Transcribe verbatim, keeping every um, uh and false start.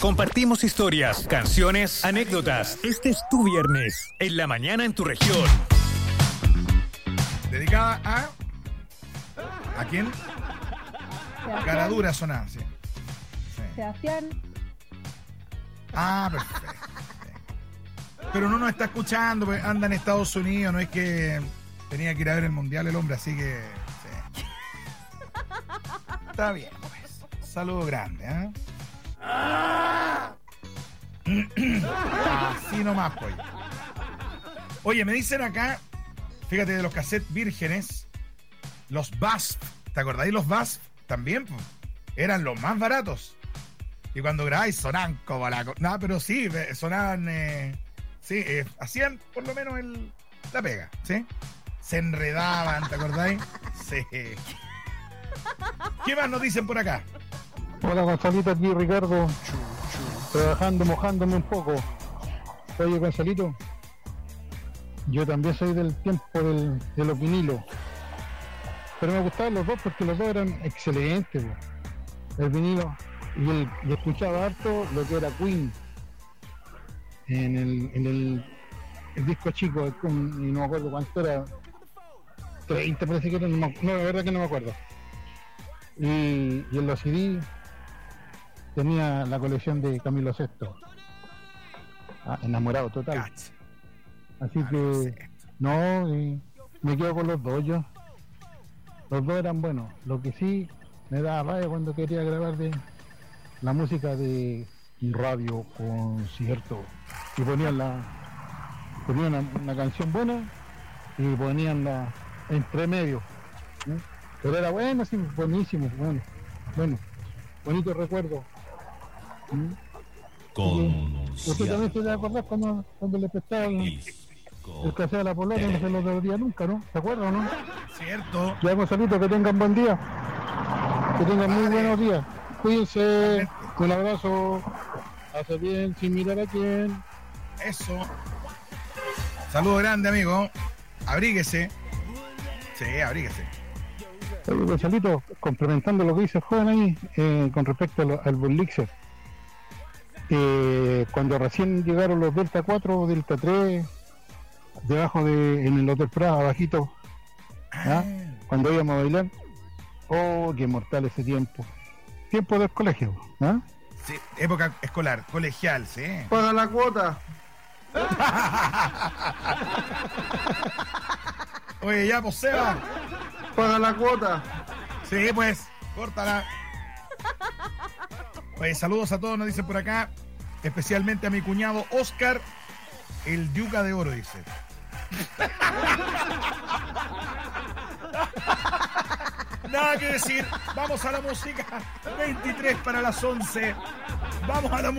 Compartimos historias, canciones, anécdotas. Este es tu viernes, en la mañana en tu región. Dedicada a... ¿A quién? Caradura sonada, sí. sí. Sebastián. Ah, perfecto. Pero no nos está escuchando, pues anda en Estados Unidos, no es que tenía que ir a ver el Mundial el hombre, así que... Sí. Está bien, pues. Saludo grande, ¿eh? Así nomás, pues. Oye, me dicen acá, fíjate, de los cassettes vírgenes, los B A S F, ¿te acordáis los B A S F? También, pues, eran los más baratos. Y cuando grabáis sonaban como la... No, pero sí, sonaban... Eh, sí, eh, hacían por lo menos el, la pega, ¿sí? Se enredaban, ¿te acordáis? Sí. ¿Qué más nos dicen por acá? Hola, Gonzalito, aquí Ricardo. Trabajando, mojándome un poco. Oye, Gonzalito, yo también soy del tiempo del, de los vinilos. Pero me gustaban los dos porque los dos eran excelentes, bro. El vinilo. Y, el, y escuchaba harto lo que era Queen. En el, en el, el disco chico, y no me acuerdo cuánto era. treinta parece que era, no, me, no la verdad que no me acuerdo. Y, y en los C D tenía la colección de Camilo Sesto. Ah, enamorado total. Cacha. Así que no, y me quedo con los dos yo. Los dos eran buenos. Lo que sí me daba rabia cuando quería grabar de la música de radio concierto y ponían la ponían una, una canción buena y ponían la entre medio, ¿no? Pero era bueno, sí, buenísimo, bueno, bueno, bonito recuerdo. ¿Mm? Con usted también se acuerda cuando, cuando le prestaba el, el café a la Polonia, no se lo devolvía nunca, ¿no? ¿Se acuerda o no? Cierto. Ya, Gonzalito, que tengan buen día, que tengan muy buenos días, cuídense, un abrazo, hace bien sin mirar a quién. Eso. Saludo grande, amigo. Abríguese. Sí, abríguese. Oye, Gonzalito, complementando lo que dice el joven ahí, eh, con respecto a lo, al Burlixer, eh, cuando recién llegaron los Delta cuatro, Delta tres, debajo de, en el Hotel Prada, abajito, ¿ah? Cuando íbamos a bailar, oh, qué mortal ese tiempo, tiempo del colegio, ¿ah? Sí, época escolar, colegial, sí. Paga la cuota. Oye, ya, pues, Seba. Paga la cuota. Sí, pues, córtala. Oye, saludos a todos, nos dicen por acá. Especialmente a mi cuñado Oscar, el Yuca de Oro, dice. Nada que decir. Vamos a la música. veintitrés para las once. Vamos a la música.